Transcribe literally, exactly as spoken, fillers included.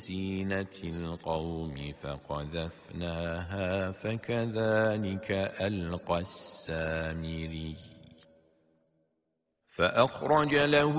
زينة القوم فقذفناها فكذلك ألقى السامري فأخرج له